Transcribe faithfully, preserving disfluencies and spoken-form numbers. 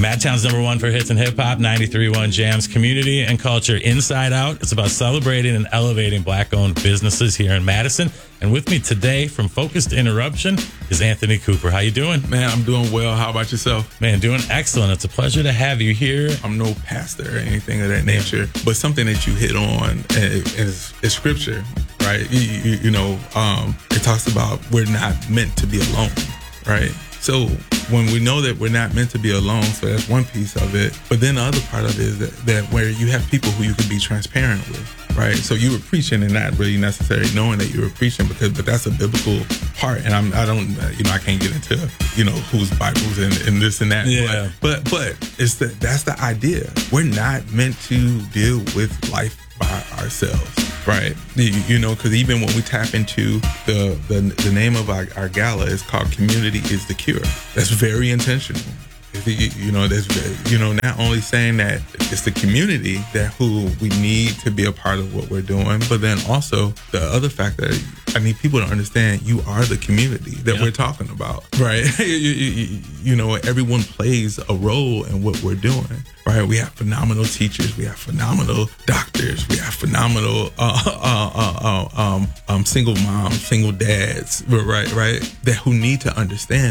Madtown's number one for hits and hip hop, ninety-three point one Jams, community and culture inside out. It's about celebrating and elevating black-owned businesses here in Madison. And with me today from Focused Interruption is Anthony Cooper. How you doing? Man, I'm doing well. How about yourself? Man, doing excellent. It's a pleasure to have you here. I'm no pastor or anything of that nature, but something that you hit on is, is scripture, right? You, you, you know, um, it talks about we're not meant to be alone, right? So when we know that we're not meant to be alone, so that's one piece of it. But then the other part of it is that, that where you have people who you can be transparent with, right? So you were preaching and not really necessarily knowing that you were preaching, because but that's a biblical part. And I'm I don't you know I can't get into you know whose Bibles and, and this and that. Yeah. But but, but it's the that's the idea. We're not meant to deal with life by ourselves. Right, you, you know, because even when we tap into the the, the name of our, our gala is called "Community is the Cure." That's very intentional. You, you know, that's you know not only saying that it's the community that who we need to be a part of what we're doing, but then also the other fact that I need people to understand you are the community that yeah. we're talking about, right? you, you, you know, everyone plays a role in what we're doing, right? We have phenomenal teachers, we have phenomenal doctors, we have phenomenal uh, uh, uh, uh, um, um, single moms, single dads, right? Right? That who need to understand